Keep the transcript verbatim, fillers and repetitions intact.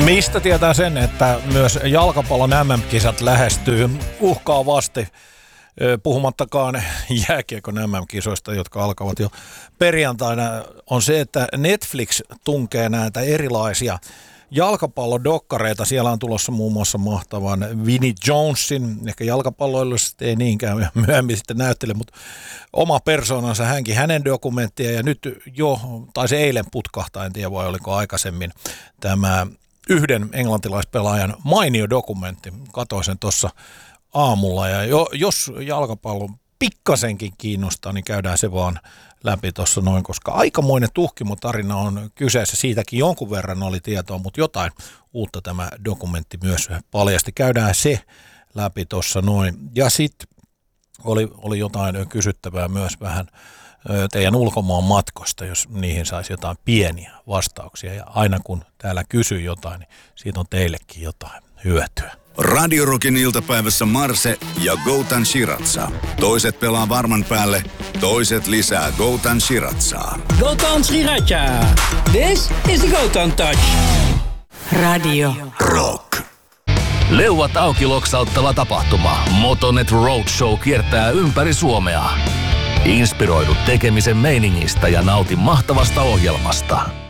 Mistä tietää sen, että myös jalkapallon M M-kisat lähestyy uhkaavasti, puhumattakaan jääkiekon M M-kisoista, jotka alkavat jo perjantaina, on se, että Netflix tunkee näitä erilaisia jalkapallodokkareita. Siellä on tulossa muun muassa mahtavan Vinnie Jonesin, ehkä jalkapalloilullisesti ei niinkään myöhemmin sitten näyttele, mutta oma persoonansa hänkin, hänen dokumenttia, ja nyt jo, tai se eilen putkahtaa, en tiedä vai oliko aikaisemmin, tämä yhden englantilaispelaajan mainio dokumentti. Katoin sen tuossa aamulla, ja jo, jos jalkapallo pikkasenkin kiinnostaa, niin käydään se vaan läpi tuossa noin, koska aikamoinen tuhkimotarina on kyseessä. Siitäkin jonkun verran oli tietoa, mutta jotain uutta tämä dokumentti myös paljasti. Käydään se läpi tuossa noin. Ja sitten oli, oli jotain kysyttävää myös vähän teidän ulkomaan matkosta, jos niihin saisi jotain pieniä vastauksia. Ja aina kun täällä kysyy jotain, niin siitä on teillekin jotain hyötyä. Radio Rockin iltapäivässä Marse ja Goutan Shiratsa. Toiset pelaa varman päälle, toiset lisää Goutan Shiratsaa. Goutan Shiratsa. This is the Goutan Touch. Radio Rock. Leuat auki loksauttava tapahtuma. Motonet Roadshow kiertää ympäri Suomea. Inspiroidu tekemisen meiningistä ja nauti mahtavasta ohjelmasta.